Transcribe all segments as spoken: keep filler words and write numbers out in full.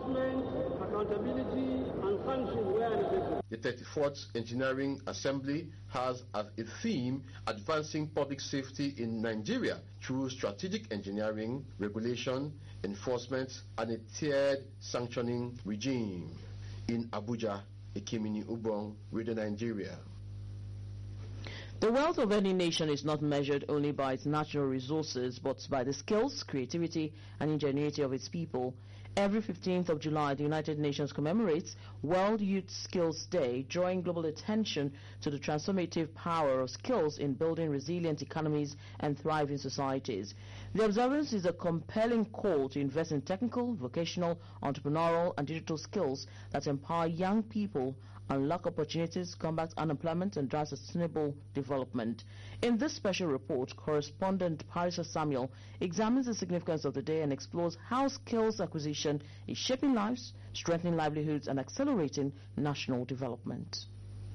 enforcement, accountability, and sanctions where necessary. The thirty-fourth Engineering Assembly has as a theme advancing public safety in Nigeria through strategic engineering, regulation, enforcement, and a tiered sanctioning regime. In Abuja, Ekemini Ubong, Radio Nigeria. The wealth of any nation is not measured only by its natural resources, but by the skills, creativity, and ingenuity of its people. Every fifteenth of July, the United Nations commemorates World Youth Skills Day, drawing global attention to the transformative power of skills in building resilient economies and thriving societies. The observance is a compelling call to invest in technical, vocational, entrepreneurial, and digital skills that empower young people, unlock opportunities, combat unemployment, and drive sustainable development. In this special report, correspondent Parisa Samuel examines the significance of the day and explores how skills acquisition is shaping lives, strengthening livelihoods, and accelerating national development.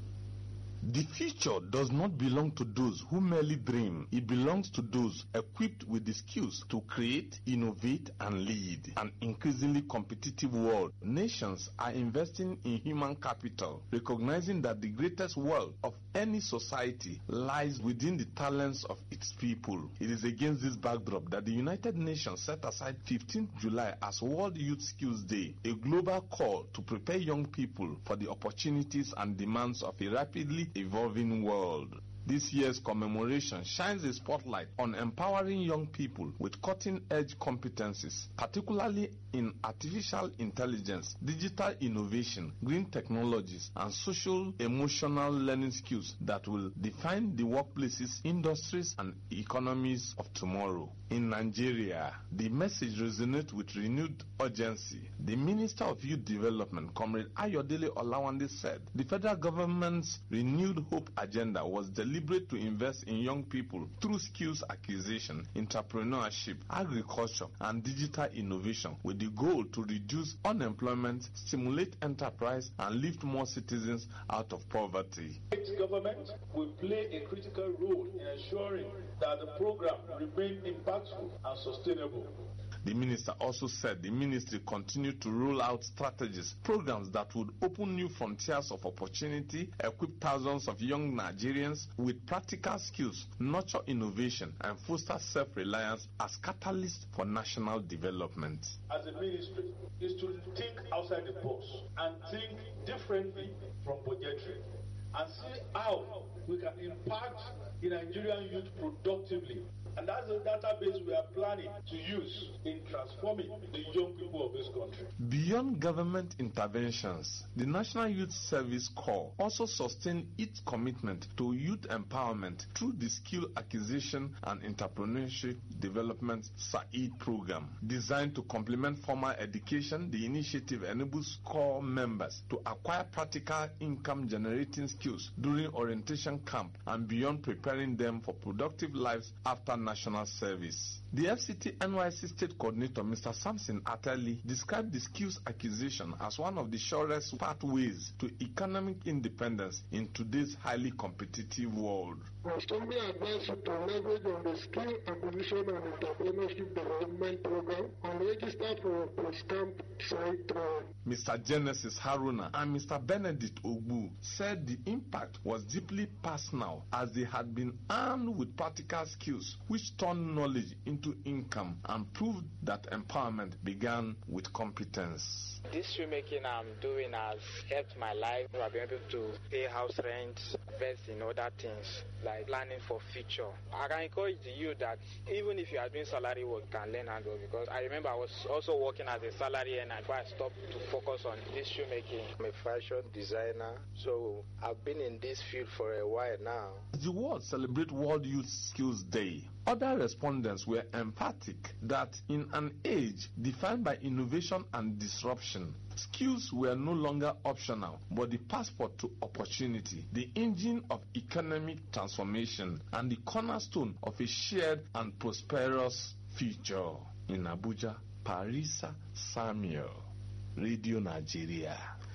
The future does not belong to those who merely dream. It belongs to those equipped with the skills to create, innovate, and lead an increasingly competitive world. Nations are investing in human capital, recognizing that the greatest wealth of any society lies within the talents of its people. It is against this backdrop that the United Nations set aside fifteenth of July as World Youth Skills Day, a global call to prepare young people for the opportunities and demands of a rapidly evolving world. This year's commemoration shines a spotlight on empowering young people with cutting-edge competencies, particularly in artificial intelligence, digital innovation, green technologies, and social-emotional learning skills that will define the workplaces, industries, and economies of tomorrow. In Nigeria, the message resonates with renewed urgency. The Minister of Youth Development, Comrade Ayodele Olawande, said the federal government's renewed hope agenda was deliberate to invest in young people through skills acquisition, entrepreneurship, agriculture, and digital innovation with the goal to reduce unemployment, stimulate enterprise, and lift more citizens out of poverty. State government will play a critical role in ensuring that the program remains impactful and sustainable. The minister also said the ministry continued to roll out strategies, programs that would open new frontiers of opportunity, equip thousands of young Nigerians with practical skills, nurture innovation, and foster self-reliance as catalysts for national development. As a ministry, is to think outside the box and think differently from budgetary, and see how we can impact the Nigerian youth productively. And that's the database we are planning to use in transforming the young people of this country. Beyond government interventions, the National Youth Service Corps also sustained its commitment to youth empowerment through the Skill Acquisition and Entrepreneurship Development SAID program. Designed to complement formal education, the initiative enables Corps members to acquire practical income-generating skills during orientation camp and beyond, preparing them for productive lives after national service. The F C T N Y C State Coordinator, Mister Samson Ateli, described the skills acquisition as one of the surest pathways to economic independence in today's highly competitive world. We strongly advise you to leverage on the Skill Acquisition and Entrepreneurship Development Program and register for post-camp site trial. Mister Genesis Haruna and Mister Benedict Ogbu said the impact was deeply personal as they had been armed with practical skills which turned knowledge into income and proved that empowerment began with competence. This shoemaking I'm doing has helped my life. I've been able to pay house rent, invest in other things like planning for future. I can encourage you that even if you are doing salary work, you can learn handwork, because I remember I was also working as a salary earner before I stopped to focus on this shoemaking. I'm a fashion designer, so I've been in this field for a while now. As the world celebrates World Youth Skills Day, other respondents were emphatic that in an age defined by innovation and disruption, skills were no longer optional but the passport to opportunity, the engine of economic transformation, and the cornerstone of a shared and prosperous future. In Abuja, Parisa Samuel, Radio Nigeria.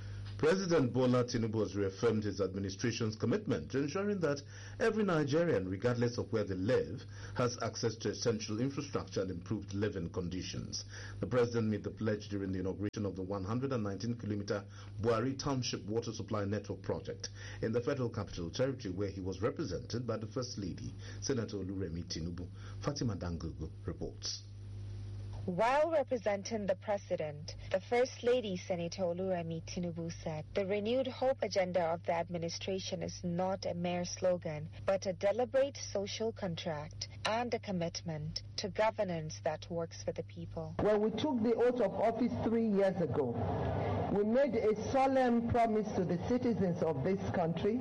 President Bola Tinubu has reaffirmed his administration's commitment to ensuring that every Nigerian, regardless of where they live, has access to essential infrastructure and improved living conditions. The president made the pledge during the inauguration of the one hundred nineteen kilometer Buari Township Water Supply Network project in the Federal Capital Territory, where he was represented by the First Lady, Senator Oluremi Tinubu. Fatima Dangugu reports. While representing the President, the First Lady, Senator Oluremi Tinubu, said the renewed hope agenda of the administration is not a mere slogan, but a deliberate social contract and a commitment to governance that works for the people. When we took the oath of office three years ago, we made a solemn promise to the citizens of this country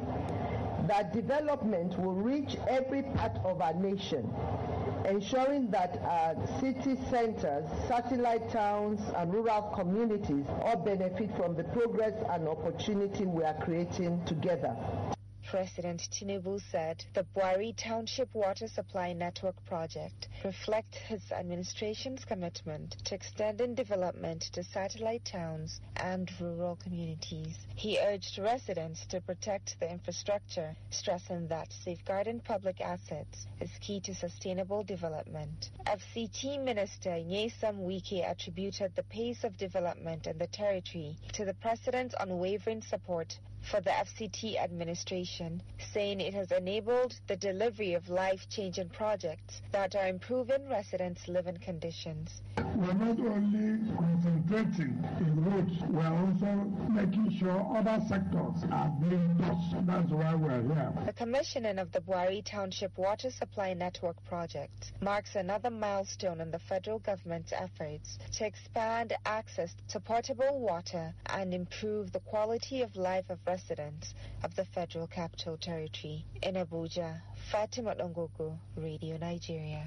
that development will reach every part of our nation, ensuring that our city centers, satellite towns, and rural communities all benefit from the progress and opportunity we are creating together. President Tinubu said the Buari Township Water Supply Network project reflects his administration's commitment to extending development to satellite towns and rural communities. He urged residents to protect the infrastructure, stressing that safeguarding public assets is key to sustainable development. F C T Minister Nyesom Wike attributed the pace of development in the territory to the President's unwavering support for the F C T administration, saying it has enabled the delivery of life-changing projects that are improving residents' living conditions. We're not only concentrating in roads, we're also making sure other sectors are being touched. That's why we're here. The commissioning of the Buari Township Water Supply Network project marks another milestone in the federal government's efforts to expand access to potable water and improve the quality of life of residents of the Federal Capital Territory. In Abuja, Fatima Dangugu, Radio Nigeria.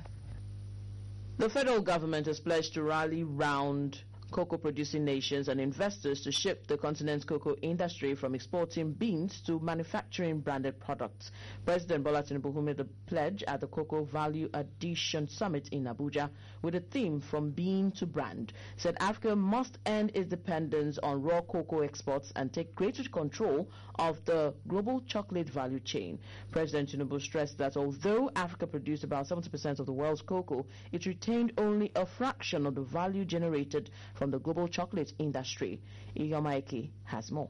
The federal government has pledged to rally round cocoa-producing nations and investors to shift the continent's cocoa industry from exporting beans to manufacturing branded products. President Bola Tinubu, who made the pledge at the Cocoa Value Addition Summit in Abuja with a theme from bean to brand, said Africa must end its dependence on raw cocoa exports and take greater control of the global chocolate value chain. President Tinubu stressed that although Africa produced about seventy percent of the world's cocoa, it retained only a fraction of the value generated from the global chocolate industry. Iyoma Eke has more.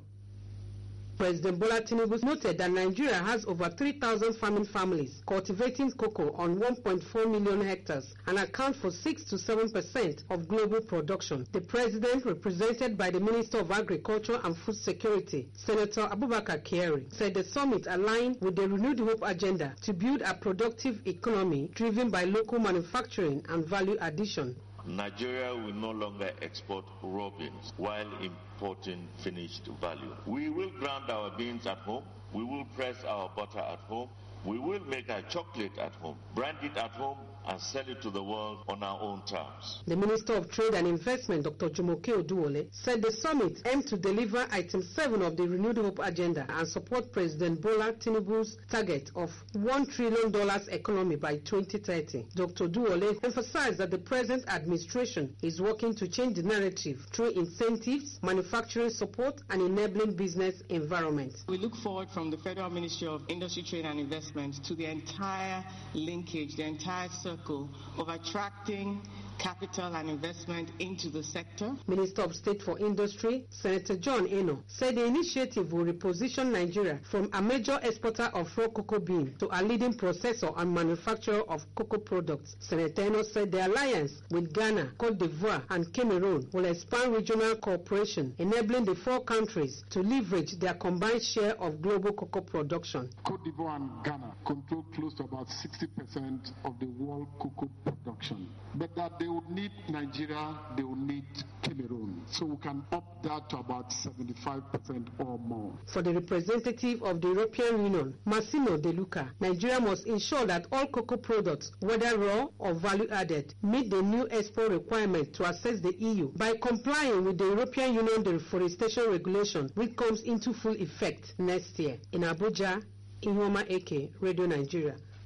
President Bola Tinubu noted that Nigeria has over three thousand farming families cultivating cocoa on one point four million hectares and account for six to seven percent of global production. The president, represented by the Minister of Agriculture and Food Security, Senator Abubakar Kyari, said the summit aligned with the Renewed Hope agenda to build a productive economy driven by local manufacturing and value addition. Nigeria will no longer export raw beans while importing finished value. We will grind our beans at home. We will press our butter at home. We will make our chocolate at home, brand it at home, and sell it to the world on our own terms. The Minister of Trade and Investment, Doctor Jumoke Oduwole, said the summit aimed to deliver item seven of the Renewed Hope agenda and support President Bola Tinubu's target of one trillion dollars economy by twenty thirty. Doctor Oduwole emphasized that the present administration is working to change the narrative through incentives, manufacturing support, and enabling business environment. We look forward from the Federal Ministry of Industry, Trade and Investment to the entire linkage, the entire circle of attracting capital and investment into the sector. Minister of State for Industry, Senator John Eno, said the initiative will reposition Nigeria from a major exporter of raw cocoa bean to a leading processor and manufacturer of cocoa products. Senator Eno said the alliance with Ghana, Cote d'Ivoire, and Cameroon will expand regional cooperation, enabling the four countries to leverage their combined share of global cocoa production. Cote d'Ivoire and Ghana control close to about sixty percent of the world cocoa production. But that they would need Nigeria, they would need Cameroon. So we can up that to about seventy-five percent or more. For the representative of the European Union, Massimo De Luca, Nigeria must ensure that all cocoa products, whether raw or value-added, meet the new export requirement to access the E U by complying with the European Union deforestation regulation, which comes into full effect next year. In Abuja, Ihoma Eke, Radio Nigeria.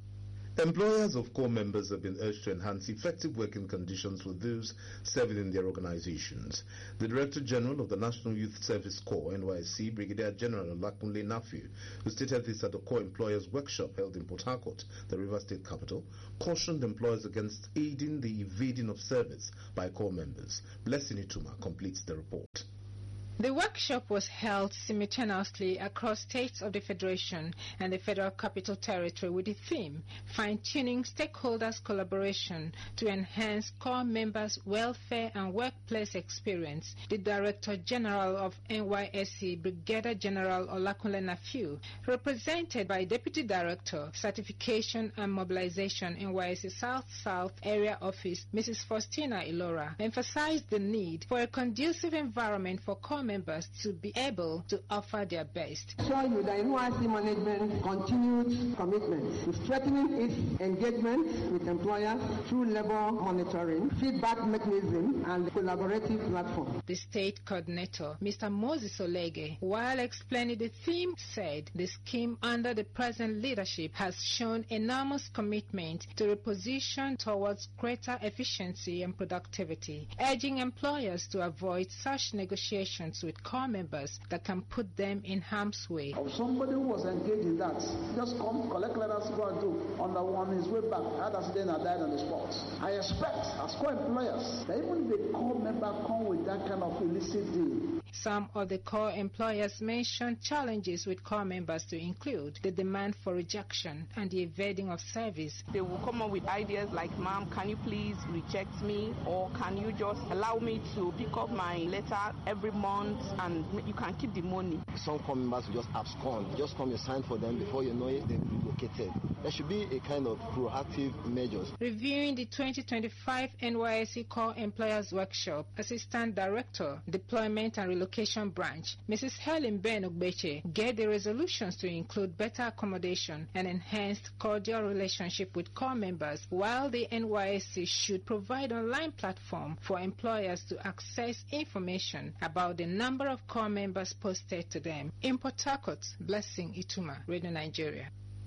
Employers of corps members have been urged to enhance effective working conditions for those serving in their organizations. The Director General of the National Youth Service Corps, N Y S C, Brigadier General Olakunle Nafiu, who stated this at the Corps Employers Workshop held in Port Harcourt, the River State capital, cautioned employers against aiding the evading of service by corps members. Blessing Ituma completes the report. The workshop was held simultaneously across states of the Federation and the Federal Capital Territory with the theme, fine-tuning stakeholders' collaboration to enhance corps members' welfare and workplace experience. The Director General of N Y S C, Brigadier General Olakunle Nafiu, represented by Deputy Director, Certification and Mobilization, N Y S C South-South Area Office, Missus Faustina Ilora, emphasized the need for a conducive environment for corps members to be able to offer their best. Show you the N Y S C management continued commitment to strengthening its engagement with employers through labor monitoring, feedback mechanism, and collaborative platform. The state coordinator, Mister Moses Olege, while explaining the theme, said the scheme under the present leadership has shown enormous commitment to reposition towards greater efficiency and productivity, urging employers to avoid such negotiations with corps members that can put them in harm's way. Of somebody who was engaged in that, just come, collect letters, go and do. On, the, on his way back, had accident and died on the spot. I expect, as corps employers, that even the corps member come with that kind of illicit deal. Some of the corps employers mentioned challenges with corps members to include the demand for rejection and the evading of service. They will come up with ideas like, ma'am, can you please reject me, or can you just allow me to pick up my letter every month and you can keep the money. Some corps members will just abscond, just come and sign for them, before you know it, they'll be relocated. There should be a kind of proactive measures. Reviewing the twenty twenty-five N Y S C Corps Employers Workshop, Assistant Director, Deployment and Relocation Branch, Missus Helen Ben Ogbeche, gave the resolutions to include better accommodation and enhanced cordial relationship with corps members, while the N Y S C should provide online platform for employers to access information about the number of corps members posted to them. In Port Harcourt, Blessing Ituma, Radio Nigeria.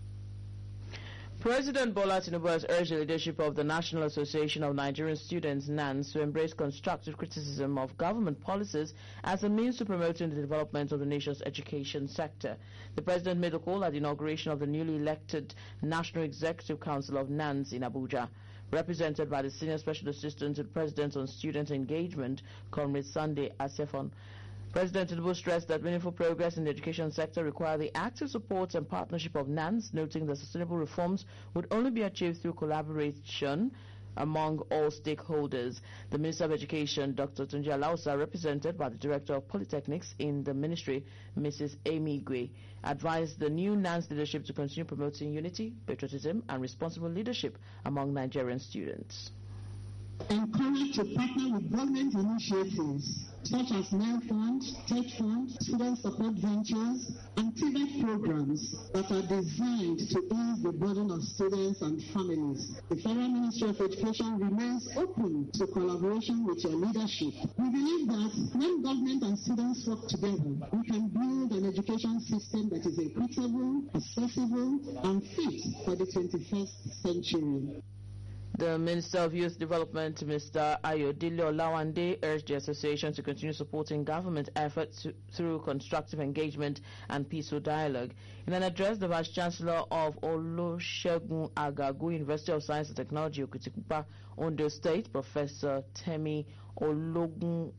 President Bola Tinubu has urged the leadership of the National Association of Nigerian Students, NANS, to embrace constructive criticism of government policies as a means to promoting the development of the nation's education sector. The president made a call at the inauguration of the newly elected National Executive Council of NANS in Abuja. Represented by the Senior Special Assistant to the President on Student Engagement, Comrade Sunday Asefon. President Tinubu stressed that meaningful progress in the education sector require the active support and partnership of NANS, noting that sustainable reforms would only be achieved through collaboration among all stakeholders. The Minister of Education, Doctor Tunji Alausa, represented by the Director of Polytechnics in the Ministry, Missus Amy Igwe, advised the new NANS leadership to continue promoting unity, patriotism, and responsible leadership among Nigerian students. Encouraged to partner with government initiatives such as Mail Fund, Tech Fund, Student Support Ventures, and T V E T programs that are designed to ease the burden of students and families. The Federal Ministry of Education remains open to collaboration with your leadership. We believe that when government and students work together, we can build an education system that is equitable, accessible, and fit for the twenty-first century. The Minister of Youth Development, Mister Ayodele Olawande, urged the association to continue supporting government efforts to, through constructive engagement and peaceful dialogue. In an address, the Vice-Chancellor of Olusegun Agagu University of Science and Technology, Okitikupa, Ondo State, Professor Temi Ologun,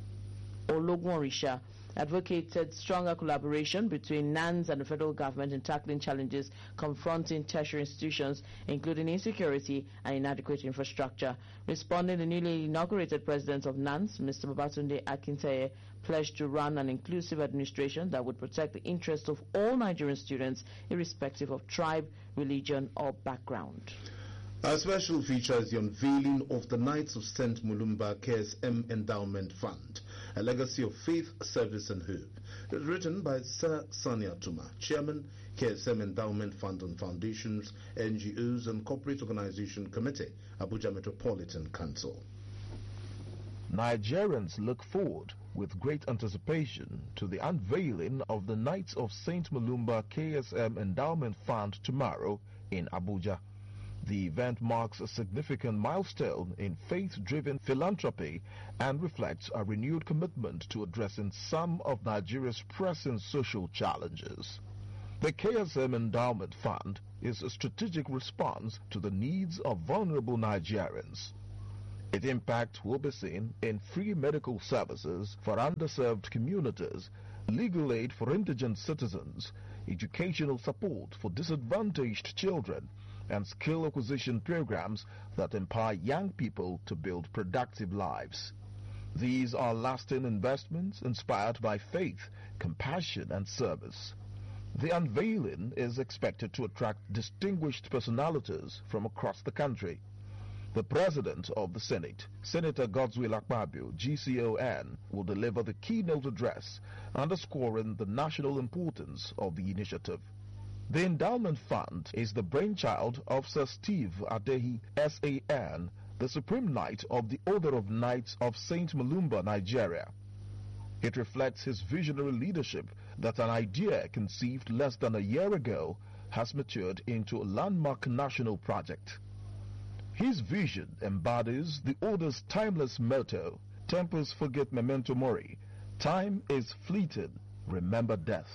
Ologun-Orisha, advocated stronger collaboration between NANS and the federal government in tackling challenges confronting tertiary institutions, including insecurity and inadequate infrastructure. Responding, the newly inaugurated president of NANS, Mister Babatunde Akinteye, pledged to run an inclusive administration that would protect the interests of all Nigerian students, irrespective of tribe, religion, or background. Our special feature is the unveiling of the Knights of Saint Mulumba K S M Endowment Fund, a legacy of faith, service and hope. It was written by Sir Sania Tuma, Chairman, K S M Endowment Fund on Foundations, N G Os and Corporate Organization Committee, Abuja Metropolitan Council. Nigerians look forward with great anticipation to the unveiling of the Knights of Saint Mulumba K S M Endowment Fund tomorrow in Abuja. The event marks a significant milestone in faith-driven philanthropy and reflects a renewed commitment to addressing some of Nigeria's pressing social challenges. The K S M Endowment Fund is a strategic response to the needs of vulnerable Nigerians. Its impact will be seen in free medical services for underserved communities, legal aid for indigent citizens, educational support for disadvantaged children, and skill acquisition programs that empower young people to build productive lives. These are lasting investments inspired by faith, compassion, and service. The unveiling is expected to attract distinguished personalities from across the country. The President of the Senate, Senator Godswill Akpabio, G C O N, will deliver the keynote address, underscoring the national importance of the initiative. The Endowment Fund is the brainchild of Sir Steve Adehi, S A N, the Supreme Knight of the Order of Knights of Saint Malumba, Nigeria. It reflects his visionary leadership that an idea conceived less than a year ago has matured into a landmark national project. His vision embodies the Order's timeless motto, Temples forget memento mori, time is fleeting, remember death.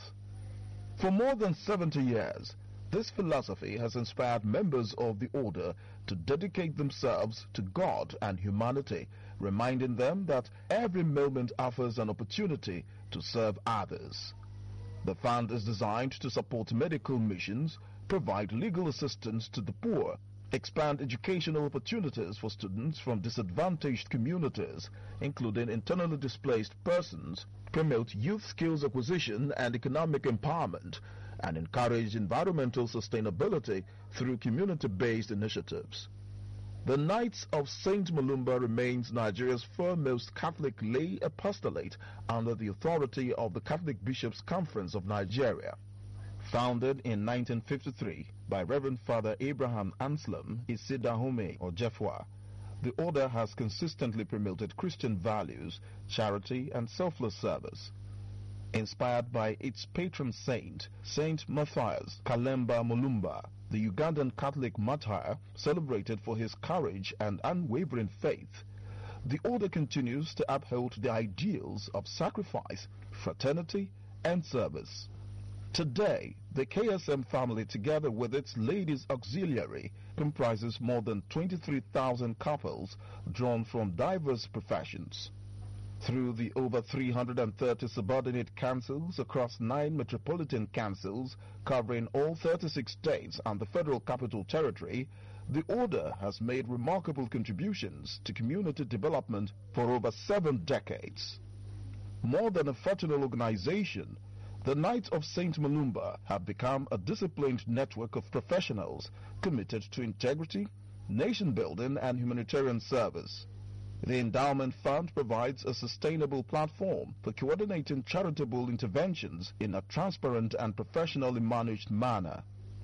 For more than seventy years, this philosophy has inspired members of the Order to dedicate themselves to God and humanity, reminding them that every moment offers an opportunity to serve others. The fund is designed to support medical missions, provide legal assistance to the poor, expand educational opportunities for students from disadvantaged communities, including internally displaced persons, promote youth skills acquisition and economic empowerment, and encourage environmental sustainability through community-based initiatives. The Knights of Saint Malumba remains Nigeria's foremost Catholic lay apostolate under the authority of the Catholic Bishops' Conference of Nigeria. Founded in nineteen fifty-three by Reverend Father Abraham Anselm Isidahome Ojefwa, the Order has consistently promoted Christian values, charity, and selfless service. Inspired by its patron saint, Saint Matthias Kalemba Mulumba, the Ugandan Catholic martyr celebrated for his courage and unwavering faith, the Order continues to uphold the ideals of sacrifice, fraternity, and service. Today, the K S M family, together with its Ladies Auxiliary, comprises more than twenty-three thousand couples drawn from diverse professions. Through the over three hundred thirty subordinate councils across nine metropolitan councils covering all thirty-six states and the Federal Capital Territory, the Order has made remarkable contributions to community development for over seven decades. More than a fraternal organization, the Knights of Saint Malumba have become a disciplined network of professionals committed to integrity, nation-building, and humanitarian service. The Endowment Fund provides a sustainable platform for coordinating charitable interventions in a transparent and professionally managed manner.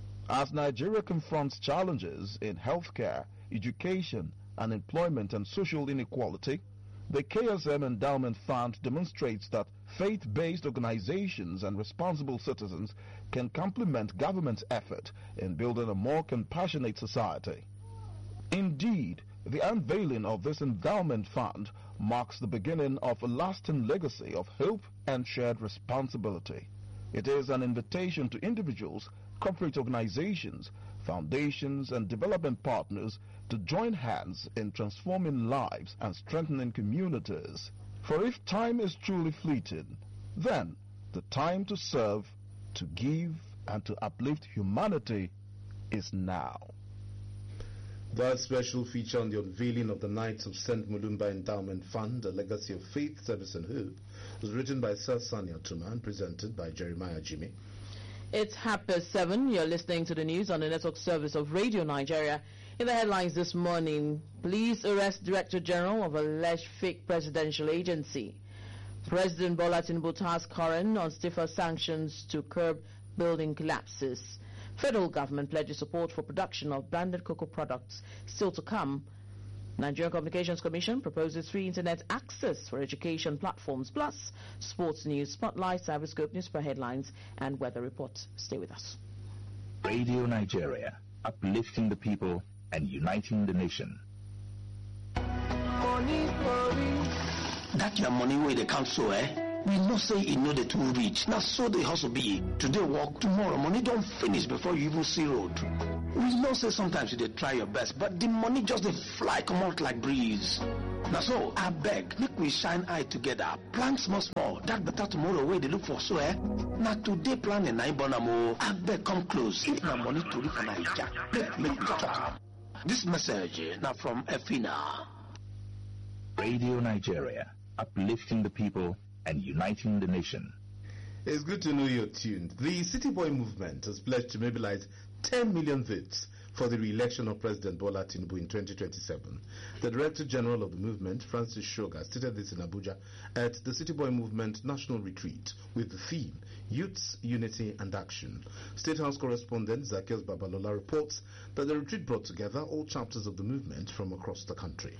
As Nigeria confronts challenges in healthcare, education, unemployment, and social inequality, the K S M Endowment Fund demonstrates that faith-based organizations and responsible citizens can complement government's effort in building a more compassionate society. Indeed, the unveiling of this endowment fund marks the beginning of a lasting legacy of hope and shared responsibility. It is an invitation to individuals, corporate organizations, foundations, and development partners to join hands in transforming lives and strengthening communities. For if time is truly fleeting, then the time to serve, to give, and to uplift humanity is now. That special feature on the unveiling of the Knights of Saint Malumba Endowment Fund, A Legacy of Faith, Service and Hope, was written by Sir Sani Atuma and presented by Jeremiah Jimmy. It's half past seven. You're listening to the news on the network service of Radio Nigeria. In the headlines this morning, police arrest Director General of alleged fake presidential agency. President Bola Tinubu tasked Karen on stiffer sanctions to curb building collapses. Federal government pledges support for production of branded cocoa products. Still to come, Nigerian Communications Commission proposes free internet access for education platforms, plus sports news, spotlight, cyberscope, newspaper headlines, and weather reports. Stay with us. Radio Nigeria, uplifting the people, and uniting the nation. That your money where they count so, eh? We know say you know the too rich. Now so the house will be. Today walk, tomorrow money don't finish before you even see road. We know say sometimes you dey try your best, but the money just dey fly come out like breeze. Now so I beg, make we shine eye together. Plan small small. That better tomorrow where they look for so, eh? Now today plan a nine bonamo. I beg come close. If my money to look for Naija, make make we talk. This message now from Efina. Radio Nigeria, uplifting the people and uniting the nation. It's good to know you're tuned. The City Boy movement has pledged to mobilize ten million votes for the re-election of President Bola Tinubu in twenty twenty-seven. The Director General of the movement, Francis Shoga, stated this in Abuja at the City Boy Movement National Retreat with the theme Youths, Unity and Action. State House correspondent Zacchaeus Babalola reports that the retreat brought together all chapters of the movement from across the country.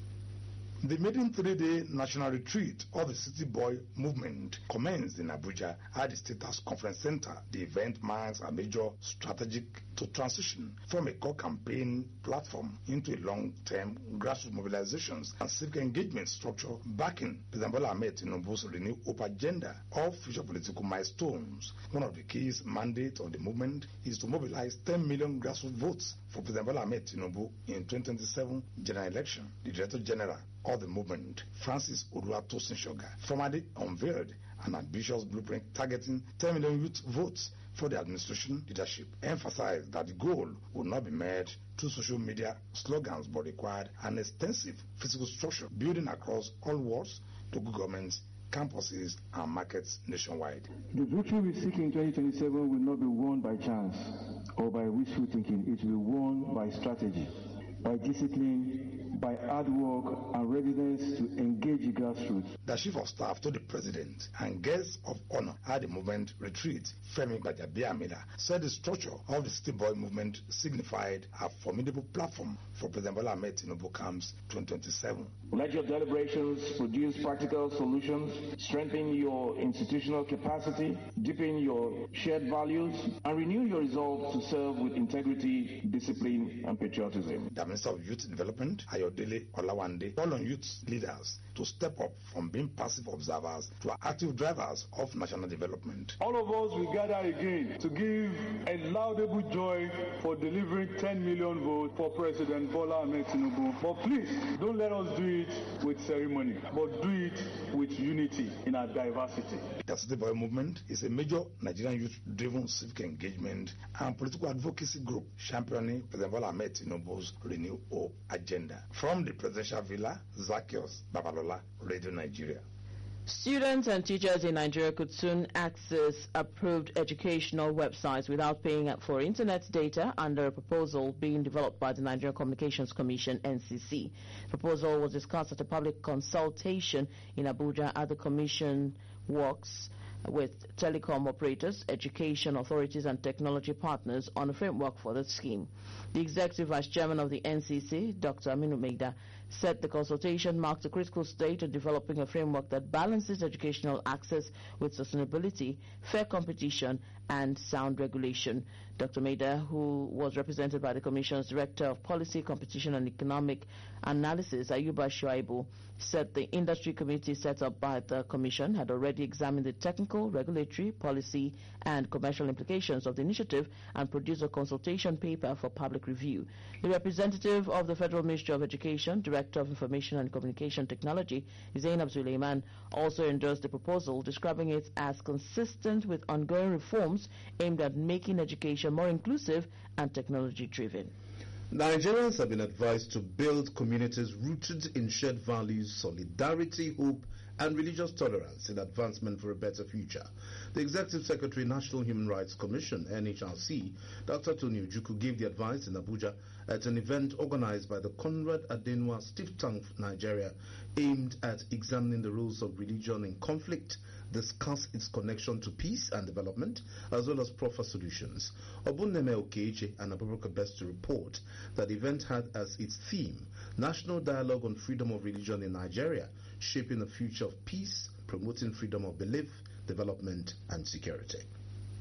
The maiden three-day national retreat of the City Boy movement commenced in Abuja at the State House Conference Center. The event marks a major strategic to transition from a core campaign platform into a long-term grassroots mobilizations and civic engagement structure backing President Bola Ahmed Tinubu's Renew Hope agenda of future political milestones. One of the key mandates of the movement is to mobilize ten million grassroots votes for President Bola Ahmed Tinubu in twenty twenty-seven general election. The Director General of the movement, Francis Oluwatosin Shoga, formally unveiled an ambitious blueprint targeting ten million youth votes for the administration leadership, emphasized that the goal would not be met through social media slogans but required an extensive physical structure building across all wards, local governments, campuses and markets nationwide. The victory we seek in twenty twenty-seven will not be won by chance or by wishful thinking. It will be won by strategy, by discipline, by hard work and readiness to engage the grassroots. The Chief of Staff to the President and guests of honor at the movement retreat, Femi Gbajabiamila, said the structure of the City Boy movement signified a formidable platform for President Bola Ahmed Tinubu camps twenty twenty-seven. Let your deliberations produce practical solutions, strengthen your institutional capacity, deepen your shared values, and renew your resolve to serve with integrity, discipline, and patriotism. The Minister of Youth Development, Ayodele Olawande, called on youth leaders to step up from being passive observers to active drivers of national development. All of us will gather again to give a laudable joy for delivering ten million votes for President Bola Ahmed Tinubu. But please, don't let us do it with ceremony, but do it with unity in our diversity. The City Boy movement is a major Nigerian youth-driven civic engagement and political advocacy group championing President Bola Ahmed Tinubu's Renew Hope agenda. From the presidential villa, Zacchaeus Babalola, Radio Nigeria. Students and teachers in Nigeria could soon access approved educational websites without paying for internet data under a proposal being developed by the Nigerian Communications Commission, N C C. The proposal was discussed at a public consultation in Abuja at the Commission works with telecom operators, education authorities and technology partners on a framework for the scheme. The Executive Vice Chairman of the N C C, Doctor Aminu Meida, said the consultation marked a critical stage in developing a framework that balances educational access with sustainability, fair competition and sound regulation. Doctor Meida, who was represented by the Commission's Director of Policy, Competition and Economic Analysis, Ayuba Shuaibu, said the industry committee set up by the Commission had already examined the technical, regulatory, policy and commercial implications of the initiative and produced a consultation paper for public review. The representative of the Federal Ministry of Education, Director of Information and Communication Technology, Zainab Suleiman, also endorsed the proposal, describing it as consistent with ongoing reforms aimed at making education more inclusive and technology-driven. Nigerians have been advised to build communities rooted in shared values, solidarity, hope, and religious tolerance in advancement for a better future. The Executive Secretary, National Human Rights Commission, N H R C, Doctor Tony Ojukwu, gave the advice in Abuja at an event organized by the Conrad Adenwa Think Tank Nigeria, aimed at examining the roles of religion in conflict, discuss its connection to peace and development, as well as proffer solutions. Obunneme Okeche and Abubakar Best to report that the event had as its theme National Dialogue on Freedom of Religion in Nigeria, shaping a future of peace, promoting freedom of belief, development and security.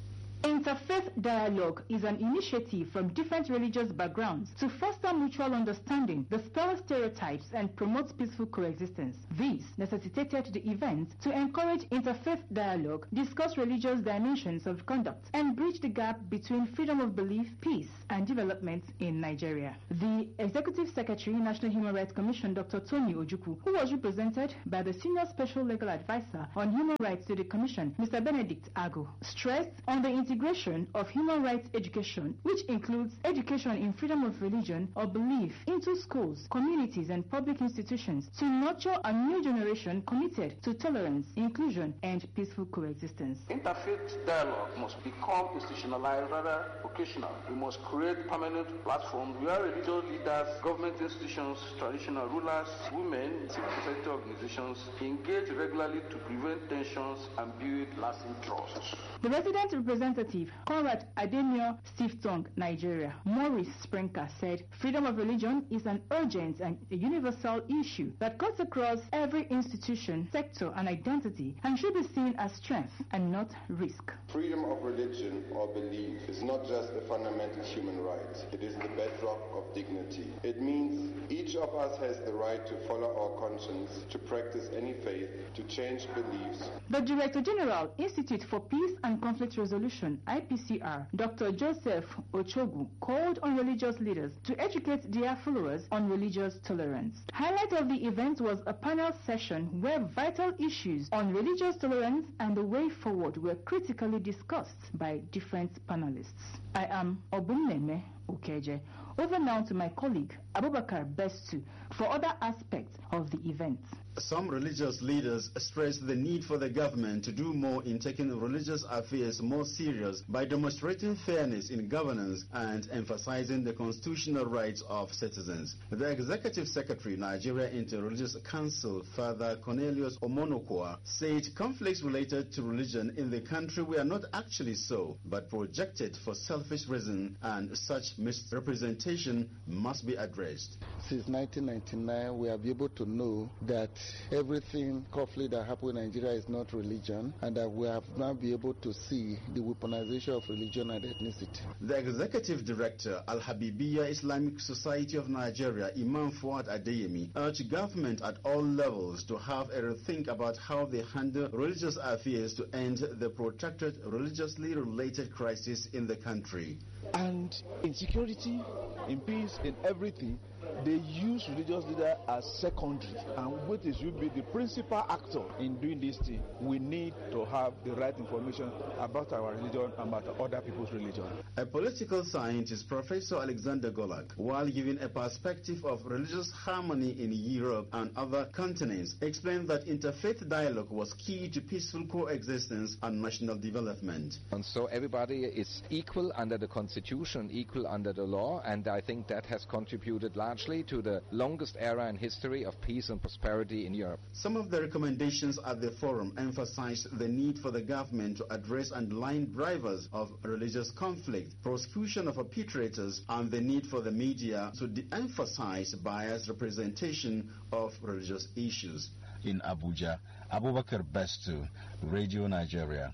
Interfaith Dialogue is an initiative from different religious backgrounds to foster mutual understanding, dispel stereotypes, and promote peaceful coexistence. This necessitated the event to encourage interfaith dialogue, discuss religious dimensions of conduct, and bridge the gap between freedom of belief, peace, and development in Nigeria. The Executive Secretary, National Human Rights Commission, Doctor Tony Ojukwu, who was represented by the Senior Special Legal Advisor on Human Rights to the Commission, Mister Benedict Ago, stressed on the integration of human rights education, which includes education in freedom of religion or belief, into schools, communities, and public institutions to nurture a new generation committed to tolerance, inclusion, and peaceful coexistence. Interfaith dialogue must become institutionalized rather occasional. We must create permanent platforms where religious leaders, government institutions, traditional rulers, women, civil society organizations engage regularly to prevent tensions and build lasting trust. The resident representative, Conrad Ademio, Sifton, Nigeria, Maurice Sprinker, said freedom of religion is an urgent and a universal issue that cuts across every institution, sector, and identity and should be seen as strength and not risk. Freedom of religion or belief is not just a fundamental human right. It is the bedrock of dignity. It means each of us has the right to follow our conscience, to practice any faith, to change beliefs. The Director General, Institute for Peace and Conflict Resolution, I P C R, Doctor Joseph Ochogu, called on religious leaders to educate their followers on religious tolerance. Highlight of the event was a panel session where vital issues on religious tolerance and the way forward were critically discussed by different panelists. I am Obumneme Okeje. Over now to my colleague Abubakar Bestu for other aspects of the event. Some religious leaders stressed the need for the government to do more in taking religious affairs more serious by demonstrating fairness in governance and emphasizing the constitutional rights of citizens. The Executive Secretary, Nigeria Inter-Religious Council, Father Cornelius Omonokwa, said conflicts related to religion in the country were not actually so, but projected for selfish reasons, and such misrepresentation must be addressed. Since nineteen ninety-nine, we have been able to know that everything conflict that happened in Nigeria is not religion, and that we have now been able to see the weaponization of religion and ethnicity. The Executive Director, Al-Habibiyya Islamic Society of Nigeria, Imam Fuad Adeyemi, urged government at all levels to have a rethink about how they handle religious affairs to end the protracted religiously related crisis in the country. And in security, in peace, in everything, they use religious leaders as secondary, and what is should be the principal actor in doing this thing. We need to have the right information about our religion and about other people's religion. A political scientist, Professor Alexander Golak, while giving a perspective of religious harmony in Europe and other continents, explained that interfaith dialogue was key to peaceful coexistence and national development. And so everybody is equal under the constitution, equal under the law, and I think that has contributed largely to the longest era in history of peace and prosperity in Europe. Some of the recommendations at the forum emphasized the need for the government to address underlying drivers of religious conflict, prosecution of perpetrators, and the need for the media to de-emphasize biased representation of religious issues. In Abuja, Abubakar Bestu, Radio Nigeria.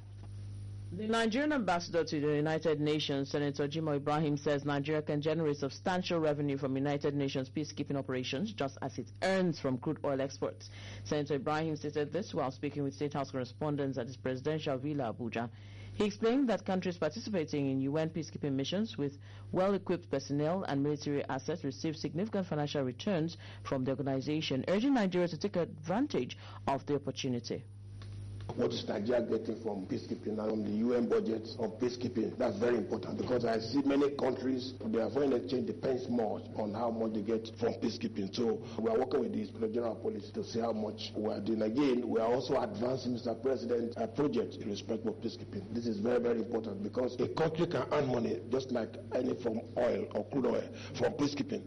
The Nigerian ambassador to the United Nations, Senator Jimoh Ibrahim, says Nigeria can generate substantial revenue from United Nations peacekeeping operations just as it earns from crude oil exports. Senator Ibrahim stated this while speaking with State House correspondents at his presidential villa, Abuja. He explained that countries participating in U N peacekeeping missions with well-equipped personnel and military assets receive significant financial returns from the organization, urging Nigeria to take advantage of the opportunity. What is Nigeria getting from peacekeeping and from the U N budget on peacekeeping? That's very important because I see many countries, their foreign exchange depends more on how much they get from peacekeeping. So we are working with the Inspector General of Police to see how much we are doing. Again, we are also advancing, Mister President, a project in respect of peacekeeping. This is very, very important because a country can earn money just like any from oil or crude oil from peacekeeping.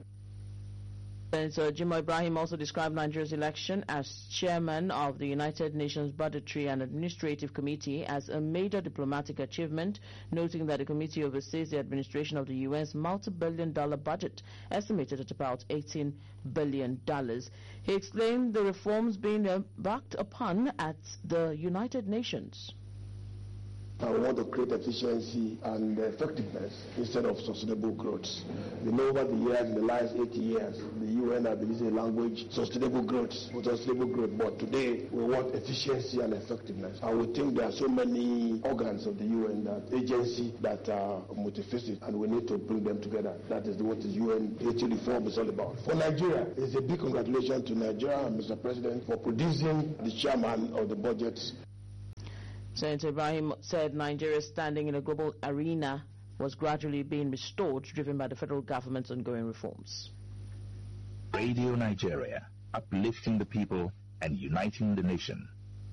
Senator Jimoh Ibrahim also described Nigeria's election as chairman of the United Nations Budgetary and Administrative Committee as a major diplomatic achievement, noting that the committee oversees the administration of the U N's multi-billion dollar budget, estimated at about eighteen billion dollars. He explained the reforms being embarked upon at the United Nations. and we want to create efficiency and effectiveness instead of sustainable growth. You know, over the years, in the last eighty years, the U N has been using the language sustainable growth, sustainable growth, but today we want efficiency and effectiveness. And we think there are so many organs of the U N, that agency that are multifaceted, and we need to bring them together. That is what the U N eighty reform is all about. For Nigeria, it's a big congratulations to Nigeria and Mister President for producing the chairman of the budget. Senator Ibrahim said Nigeria's standing in a global arena was gradually being restored, driven by the federal government's ongoing reforms. Radio Nigeria, uplifting the people and uniting the nation.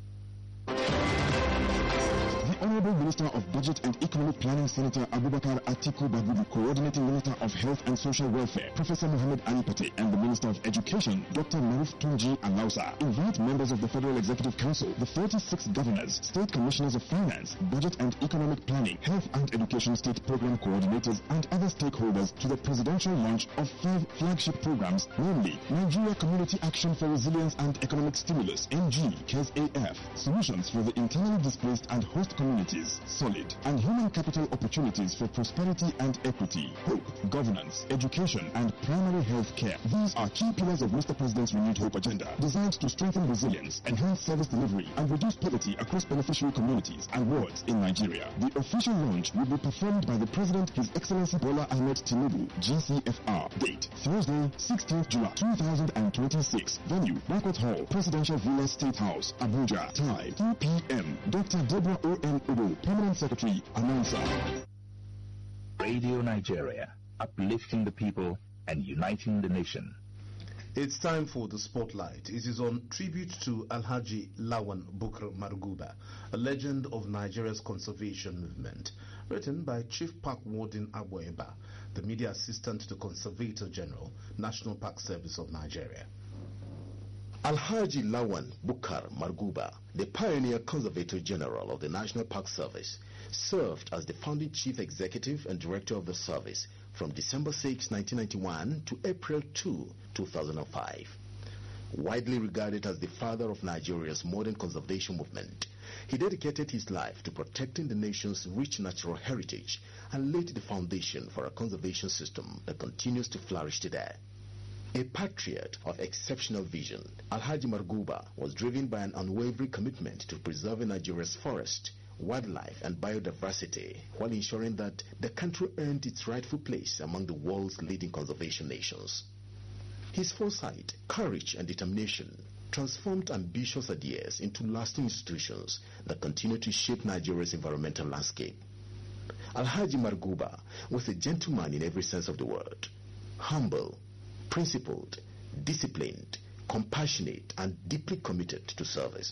The Honorable Minister of Budget and Economic Planning, Senator Abubakar Atiku Bagudu, Coordinating Minister of Health and Social Welfare, Professor Mohammed Ali Pate, and the Minister of Education, Doctor Maruf Tunji Alausa, invite members of the Federal Executive Council, the thirty-six governors, state commissioners of finance, budget and economic planning, health and education state program coordinators, and other stakeholders to the presidential launch of five flagship programs, namely Nigeria Community Action for Resilience and Economic Stimulus, N G, C A S A F, Solutions for the Internally Displaced and Host Communities, Solid, and Human Capital Opportunities for Prosperity and Equity, Hope, Governance, Education, and Primary Health Care. These are key pillars of Mister President's Renewed Hope agenda, designed to strengthen resilience, enhance service delivery, and reduce poverty across beneficiary communities and wards in Nigeria. The official launch will be performed by the President, His Excellency Bola Ahmed Tinubu, G C F R. Date, Thursday, sixteenth July two thousand twenty-six. Venue, Banquet Hall, Presidential Villa State House, Abuja. Time, two p m Doctor Deborah O N Obo, Permanent Secretary, Announcer. Radio Nigeria, uplifting the people and uniting the nation. It's time for the spotlight. It is on tribute to Alhaji Lawan Bukar Marguba, a legend of Nigeria's conservation movement, written by Chief Park Warden Aboeba, the media assistant to Conservator General, National Park Service of Nigeria. Alhaji Lawan Bukar Marguba, the pioneer Conservator General of the National Park Service, served as the founding Chief Executive and Director of the service from December sixth, nineteen ninety-one to April second, two thousand five. Widely regarded as the father of Nigeria's modern conservation movement, he dedicated his life to protecting the nation's rich natural heritage and laid the foundation for a conservation system that continues to flourish today. A patriot of exceptional vision, Alhaji Marguba was driven by an unwavering commitment to preserving Nigeria's forest, wildlife and biodiversity while ensuring that the country earned its rightful place among the world's leading conservation nations. His foresight, courage and determination transformed ambitious ideas into lasting institutions that continue to shape Nigeria's environmental landscape. Alhaji Marguba was a gentleman in every sense of the word, humble, principled, disciplined, compassionate, and deeply committed to service.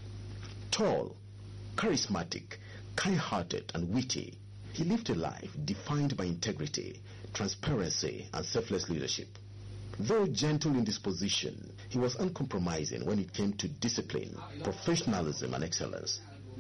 Tall, charismatic, kind-hearted, and witty, he lived a life defined by integrity, transparency, and selfless leadership. Though gentle in disposition, he was uncompromising when it came to discipline, professionalism, and excellence.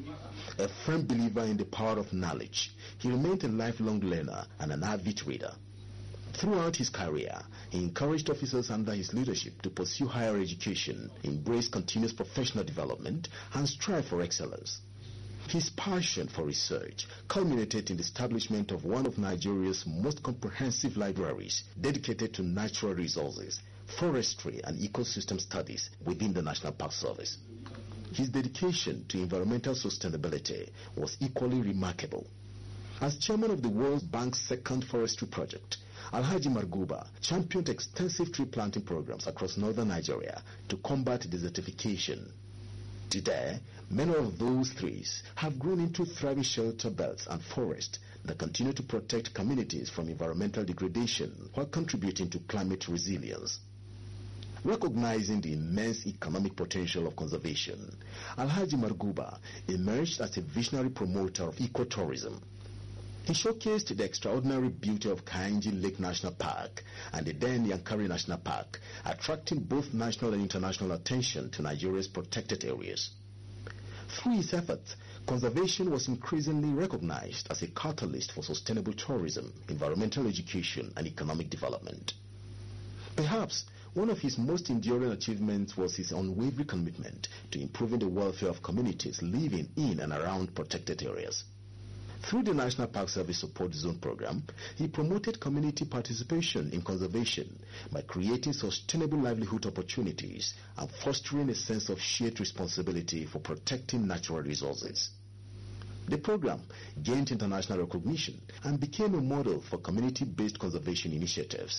A firm believer in the power of knowledge, he remained a lifelong learner and an avid reader. Throughout his career, he encouraged officers under his leadership to pursue higher education, embrace continuous professional development, and strive for excellence. His passion for research culminated in the establishment of one of Nigeria's most comprehensive libraries dedicated to natural resources, forestry, and ecosystem studies within the National Park Service. His dedication to environmental sustainability was equally remarkable. As chairman of the World Bank's second forestry project, Alhaji Marguba championed extensive tree planting programs across northern Nigeria to combat desertification. Today, many of those trees have grown into thriving shelter belts and forests that continue to protect communities from environmental degradation while contributing to climate resilience. Recognizing the immense economic potential of conservation, Alhaji Marguba emerged as a visionary promoter of ecotourism. He showcased the extraordinary beauty of Kainji Lake National Park and the then Yankari National Park, attracting both national and international attention to Nigeria's protected areas. Through his efforts, conservation was increasingly recognized as a catalyst for sustainable tourism, environmental education, and economic development. Perhaps one of his most enduring achievements was his unwavering commitment to improving the welfare of communities living in and around protected areas. Through the National Park Service Support Zone program, he promoted community participation in conservation by creating sustainable livelihood opportunities and fostering a sense of shared responsibility for protecting natural resources. The program gained international recognition and became a model for community-based conservation initiatives.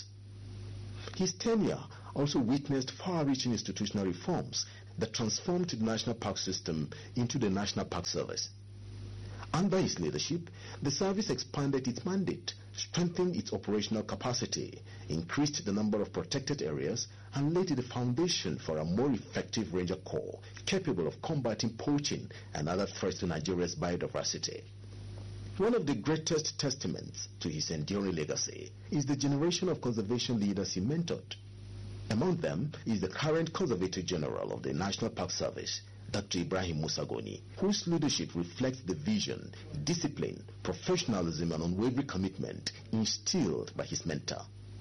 His tenure also witnessed far-reaching institutional reforms that transformed the national park system into the National Park Service. Under his leadership, the service expanded its mandate, strengthened its operational capacity, increased the number of protected areas, and laid the foundation for a more effective ranger corps capable of combating poaching and other threats to Nigeria's biodiversity. One of the greatest testaments to his enduring legacy is the generation of conservation leaders he mentored. Among them is the current Conservator General of the National Park Service, Doctor Ibrahim Musagoni, whose leadership reflects the vision, discipline, professionalism, and unwavering commitment instilled by his mentor.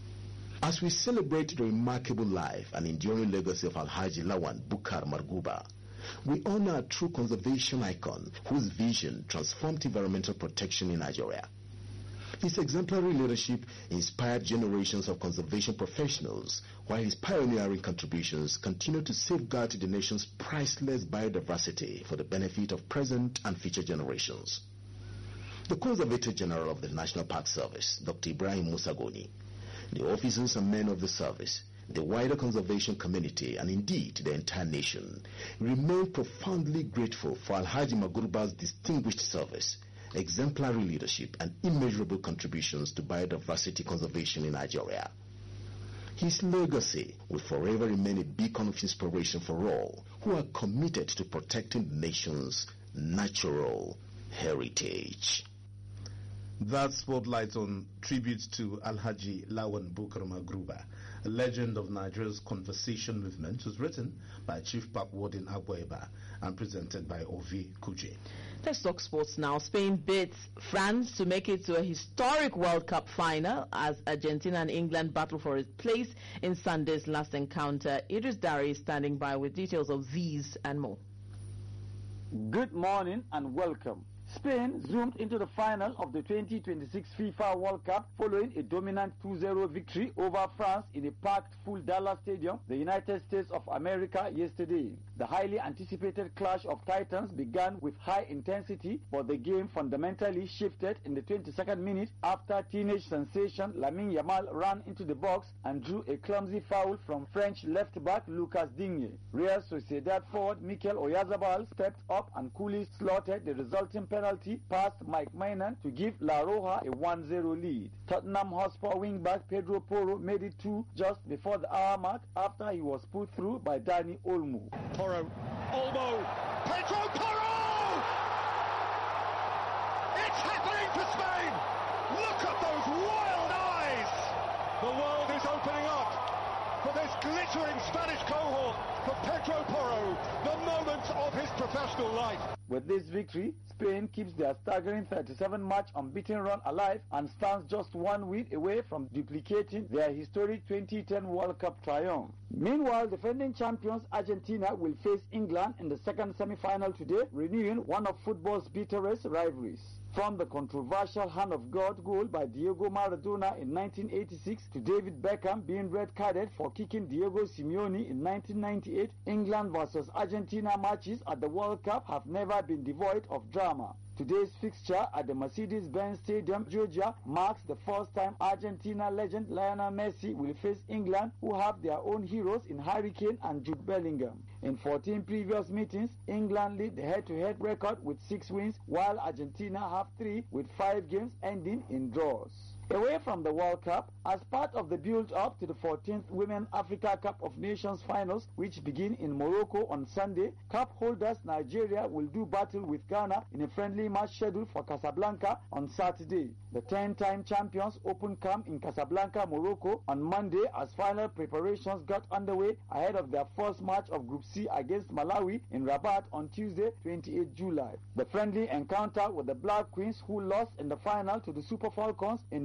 As we celebrate the remarkable life and enduring legacy of Alhaji Lawan Bukar Marguba, we honor a true conservation icon whose vision transformed environmental protection in Nigeria. His exemplary leadership inspired generations of conservation professionals, while his pioneering contributions continue to safeguard the nation's priceless biodiversity for the benefit of present and future generations. The Conservator General of the National Park Service, Doctor Ibrahim Musagoni, the officers and men of the service, the wider conservation community, and indeed the entire nation, remain profoundly grateful for Alhaji Magurba's distinguished service, exemplary leadership, and immeasurable contributions to biodiversity conservation in Nigeria. His legacy will forever remain a beacon of inspiration for all who are committed to protecting the nation's natural heritage. That spotlight on tribute to Alhaji Lawan Bukar Marguba, a legend of Nigeria's conversation movement, was written by Chief Park Warden Agboeba and presented by Ovi Kuje. Let's talk sports now. Spain beats France to make it to a historic World Cup final as Argentina and England battle for its place in Sunday's last encounter. Idris Dari is standing by with details of these and more. Good morning and welcome. Spain zoomed into the final of the twenty twenty-six FIFA World Cup following a dominant two zero victory over France in a packed full Dallas Stadium, the United States of America, yesterday. The highly anticipated clash of titans began with high intensity, but the game fundamentally shifted in the twenty-second minute after teenage sensation Lamine Yamal ran into the box and drew a clumsy foul from French left-back Lucas Digne. Real Sociedad forward Mikel Oyarzabal stepped up and coolly slaughtered the resulting penalty past Mike Maignan to give La Roja a one zero lead. Tottenham Hotspur wingback Pedro Porro made it two just before the hour mark after he was put through by Dani Olmo. Porro, Olmo, Pedro Porro! It's happening for Spain! Look at those wild eyes! The world is opening up for this glittering Spanish cohort, for Pedro Porro, the moment of his professional life. With this victory, Spain keeps their staggering thirty-seven match unbeaten run alive and stands just one win away from duplicating their historic twenty ten World Cup triumph. Meanwhile, defending champions Argentina will face England in the second semi-final today, renewing one of football's bitterest rivalries. From the controversial hand of God goal by Diego Maradona in nineteen eighty-six to David Beckham being red-carded for kicking Diego Simeone in nineteen ninety-eight, England versus Argentina matches at the World Cup have never been devoid of drama. Today's fixture at the Mercedes-Benz Stadium, Georgia, marks the first time Argentina legend Lionel Messi will face England, who have their own heroes in Harry Kane and Jude Bellingham. In fourteen previous meetings, England lead the head-to-head record with six wins, while Argentina have three, with five games ending in draws. Away from the World Cup, as part of the build-up to the fourteenth Women Africa Cup of Nations finals, which begin in Morocco on Sunday, Cup holders Nigeria will do battle with Ghana in a friendly match scheduled for Casablanca on Saturday. The ten-time champions opened camp in Casablanca, Morocco on Monday as final preparations got underway ahead of their first match of Group C against Malawi in Rabat on Tuesday, twenty-eighth July. The friendly encounter with the Black Queens, who lost in the final to the Super Falcons in the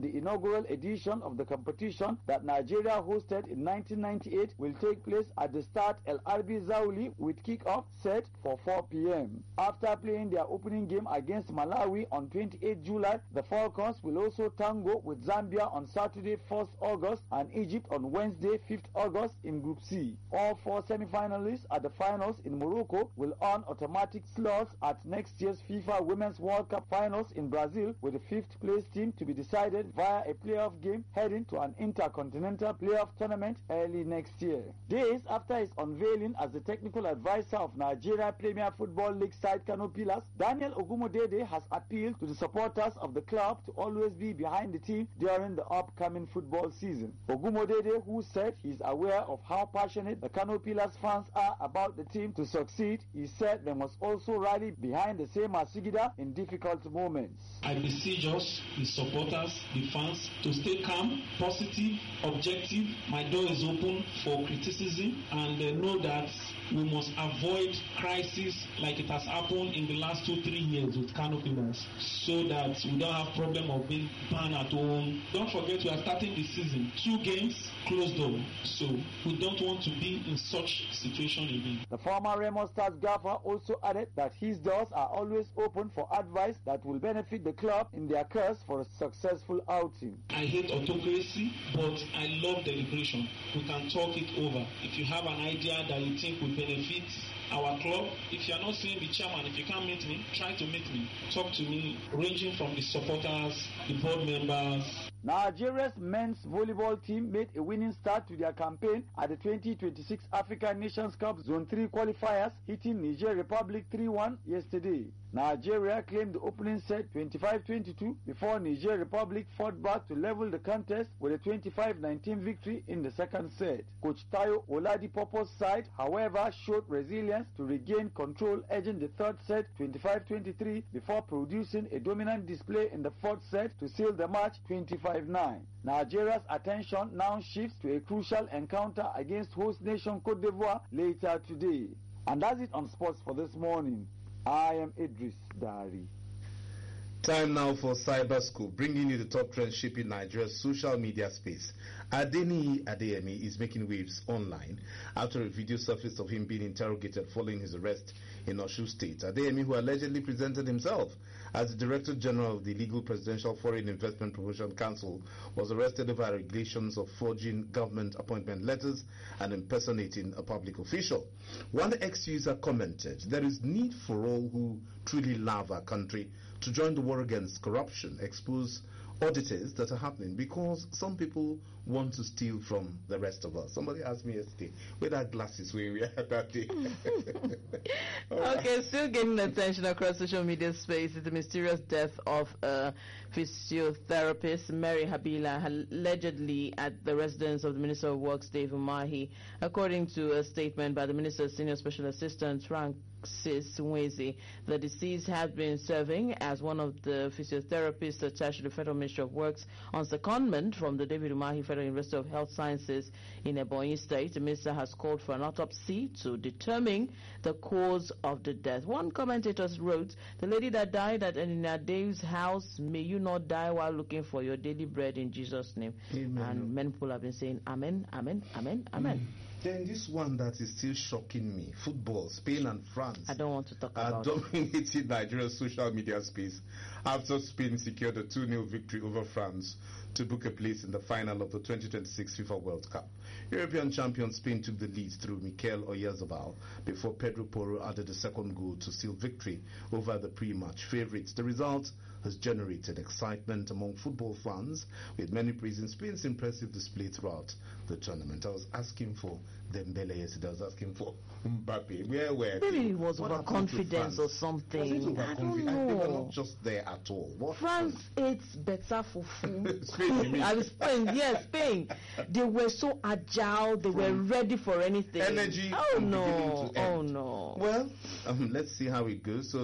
The inaugural edition of the competition that Nigeria hosted in nineteen ninety-eight will take place at the Stade El Arbi Zaouli with kick-off set for four p m After playing their opening game against Malawi on twenty-eighth July, the Falcons will also tango with Zambia on Saturday first August and Egypt on Wednesday fifth August in Group C. All four semi-finalists at the finals in Morocco will earn automatic slots at next year's FIFA Women's World Cup finals in Brazil, with the fifth place team to be decided via a playoff game heading to an intercontinental playoff tournament early next year. Days after his unveiling as the technical advisor of Nigeria Premier Football League side Kano Pillars, Daniel Ogumodede has appealed to the supporters of the club to always be behind the team during the upcoming football season. Ogumodede, who said he is aware of how passionate the Kano Pillars fans are about the team to succeed, he said they must also rally behind the same Asigida in difficult moments. I beseech us, the supporters, the fans, to stay calm, positive, objective. My door is open for criticism, and uh, know that we must avoid crisis like it has happened in the last two, three years with Kano Pillars, so that we don't have problem of being banned at home. Don't forget, we are starting the season. Two games, closed door. So we don't want to be in such situation again. The former Remo Stars gaffer also added that his doors are always open for advice that will benefit the club in their quest for a successful outing. I hate autocracy, but I love deliberation. We can talk it over. If you have an idea that you think will benefit our club, if you are not seeing the chairman, if you can't meet me, try to meet me. Talk to me, ranging from the supporters, the board members. Nigeria's men's volleyball team made a winning start to their campaign at the twenty twenty-six African Nations Cup Zone three qualifiers, hitting Niger Republic three one yesterday. Nigeria claimed the opening set twenty-five twenty-two before Niger Republic fought back to level the contest with a twenty-five nineteen victory in the second set. Coach Tayo Oladipopo's side, however, showed resilience to regain control, edging the third set twenty-five twenty-three before producing a dominant display in the fourth set to seal the match twenty-five nine. Nigeria's attention now shifts to a crucial encounter against host nation Cote d'Ivoire later today. And that's it on sports for this morning. I am Idris Dari. Time now for Cyber School, bringing you the top trends shaping Nigeria's social media space. Adeniyi Adeyemi is making waves online after a video surfaced of him being interrogated following his arrest in Osun State. Adeyemi, who allegedly presented himself as the Director General of the Legal Presidential Foreign Investment Promotion Council, was arrested over allegations of forging government appointment letters and impersonating a public official. One ex-user commented, "There is need for all who truly love our country to join the war against corruption, expose auditors that are happening, because some people want to steal from the rest of us." Somebody asked me yesterday, where that glasses where we had that day. Okay, still gaining attention across social media space is the mysterious death of a physiotherapist, Mary Habila, allegedly at the residence of the Minister of Works, Dave Umahi. According to a statement by the Minister's Senior Special Assistant, Francis Nweze, the deceased had been serving as one of the physiotherapists attached to the Federal Ministry of Works on secondment from the David Umahi Federal University of Health Sciences in Ebonyi State. The minister has called for an autopsy to determine the cause of the death. One commentator wrote, "The lady that died at Enina Dave's house, may you not die while looking for your daily bread in Jesus' name." Amen. And many people have been saying, Amen, Amen, Amen, Amen. Mm. Then this one that is still shocking me, football, Spain and France. I don't want to talk are about dominating Nigeria's social media space after Spain secured a two nil victory over France to book a place in the final of the twenty twenty-six FIFA World Cup. European champion Spain took the lead through Mikel Oyarzabal before Pedro Porro added a second goal to seal victory over the pre-match favourites. The result has generated excitement among football fans, with many praising Spain's impressive display throughout the tournament. I was asking for Dembele yesterday, I was asking for Mbappe. Where were they? Maybe it was overconfidence or something. Was it I don't know. They were know. not just there at all. What France eats better for food. Spain, you mean? I was Spain, yes, Spain. They were so agile, they were ready for anything. Energy. Oh from no, beginning to end. oh no. Well, um, let's see how it goes. So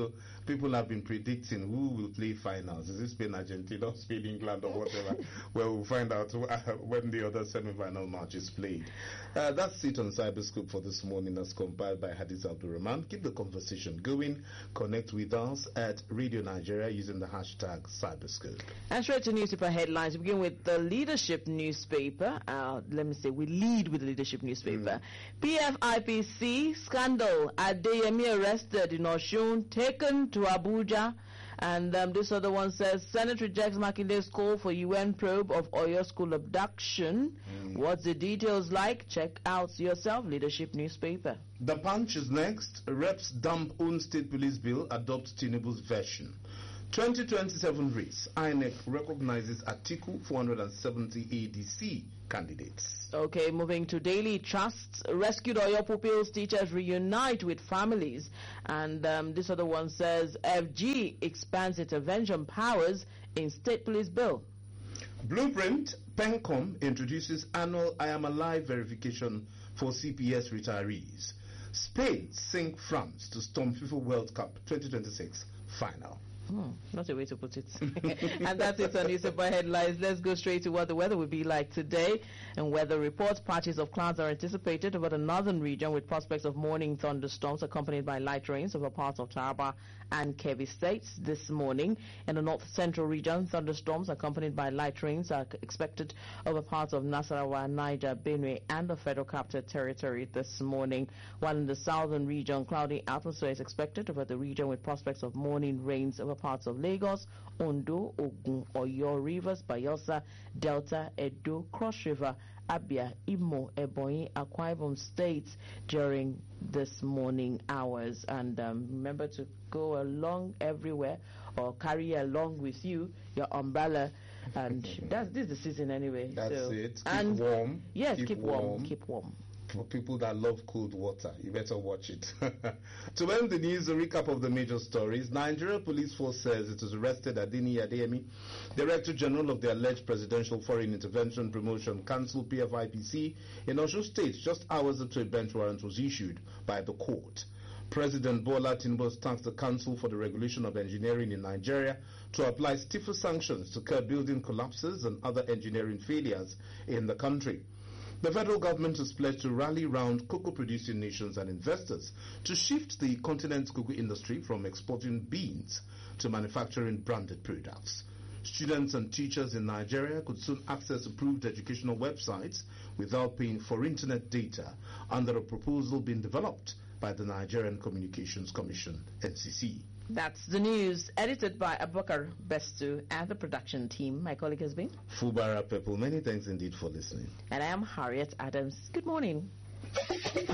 people have been predicting who will play finals. Is it Spain, Argentina, Spain, England, or whatever? Well, we'll find out when the other semi-final match is played. Uh, that's it on Cyberscope for this morning, as compiled by Hadiz Abdurrahman. Keep the conversation going. Connect with us at Radio Nigeria using the hashtag Cyberscope. And straight to newspaper headlines. We begin with the Leadership newspaper. Uh, let me say, we lead with the Leadership newspaper. Mm. P F I P C scandal. Adeyemi arrested in Osun, taken to Abuja. And um, this other one says, Senate rejects Makinde's call for U N probe of Oyo school abduction. Mm. What's the details like? Check out yourself, Leadership newspaper. The Punch is next. Reps dump own state police bill, adopt Tinubu's version. twenty twenty-seven race. I N E C recognizes Atiku four hundred seventy A D C candidates. Okay, moving to Daily Trusts. Rescued Oyo pupils, teachers reunite with families. And um, this other one says, F G expands intervention powers in state police bill. Blueprint. PENCOM introduces annual I Am Alive verification for C P S retirees. Spain sink France to storm FIFA World Cup twenty twenty-six final. Hmm, not a way to put it. And that's it on newspaper headlines. Let's go straight to what the weather will be like today. And weather reports, patches of clouds are anticipated over the northern region with prospects of morning thunderstorms accompanied by light rains over parts of Taraba and Kebbi states this morning. In the north central region, thunderstorms accompanied by light rains are expected over parts of Nasarawa, Niger, Benue, and the Federal Capital Territory this morning. While in the southern region, cloudy atmosphere is expected over the region with prospects of morning rains over parts of Lagos, Ondo, Ogun, Oyo, Rivers, Bayelsa, Delta, Edo, Cross River, Abia, Imo, Ebonyi, Akwa Ibom states during this morning hours. And um, remember to go along everywhere or carry along with you your umbrella. And that's this is the season anyway. That's so. it. Keep and warm. Yes, keep, keep warm. warm. Keep warm. For people that love cold water, you better watch it. To end the news, a recap of the major stories. Nigeria Police Force says it has arrested Adini Adeyemi, Director General of the alleged Presidential Foreign Intervention Promotion Council, P F I P C, in Osun State, just hours after a bench warrant was issued by the court. President Bola Tinubu has tasked the Council for the Regulation of Engineering in Nigeria to apply stiffer sanctions to curb building collapses and other engineering failures in the country. The federal government has pledged to rally round cocoa-producing nations and investors to shift the continent's cocoa industry from exporting beans to manufacturing branded products. Students and teachers in Nigeria could soon access approved educational websites without paying for internet data under a proposal being developed by the Nigerian Communications Commission, N C C. That's the news, edited by Abubakar Bestu and the production team. My colleague has been Fubara Pepple. Many thanks indeed for listening. And I am Harriet Adams. Good morning.